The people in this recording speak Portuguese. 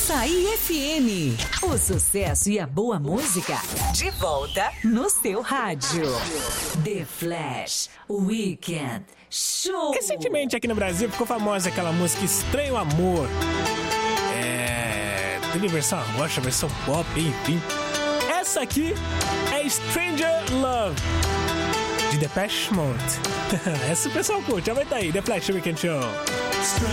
Açaí FM. O sucesso e a boa música de volta no seu rádio. The Flash Weekend Show. Recentemente aqui no Brasil ficou famosa aquela música Estranho Amor. Teve versão rocha, versão pop, enfim. Essa aqui é Stranger Love de Depeche Mode. Essa o pessoal curte, já vai estar aí, The Flash Weekend Show.